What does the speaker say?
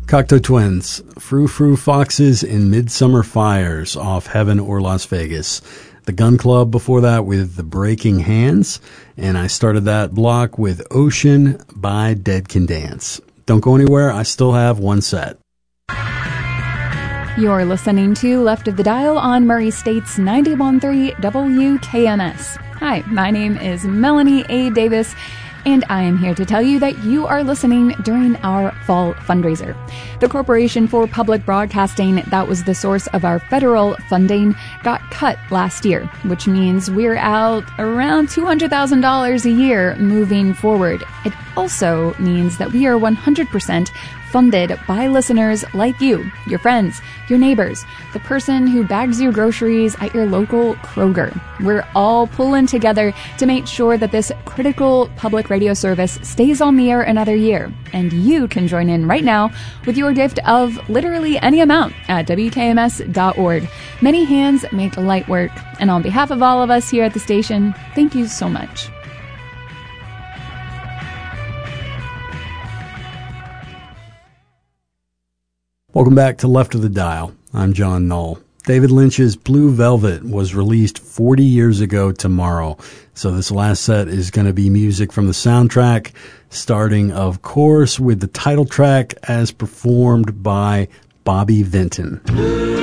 Cocteau Twins, Frou Frou Foxes in Midsummer Fires off Heaven or Las Vegas. The Gun Club before that with The Breaking Hands. And I started that block with Ocean by Dead Can Dance. Don't go anywhere. I still have one set. You're listening to Left of the Dial on Murray State's 91.3 WKMS. Hi, my name is Melanie A. Davis, and I am here to tell you that you are listening during our fall fundraiser. The Corporation for Public Broadcasting, that was the source of our federal funding, got cut last year, which means we're out around $200,000 a year moving forward. It also means that we are 100% funded by listeners like you, your friends, your neighbors, the person who bags your groceries at your local Kroger. We're all pulling together to make sure that this critical public radio service stays on the air another year. And you can join in right now with your gift of literally any amount at WKMS.org. Many hands make light work. And on behalf of all of us here at the station, thank you so much. Welcome back to Left of the Dial. I'm John Knoll. David Lynch's Blue Velvet was released 40 years ago tomorrow. So this last set is going to be music from the soundtrack, starting, of course, with the title track as performed by Bobby Vinton.